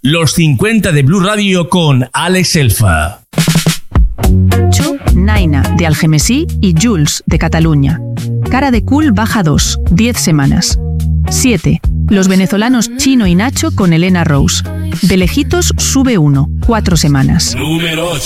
Los 50 de Blue Radio con Alex Elfa. 8. Naina, de Algemesí, y Jules, de Cataluña. Cara de Cool baja 2, 10 semanas. 7. Los venezolanos Chino y Nacho con Elena Rose. De Lejitos sube 1, 4 semanas. Número 8.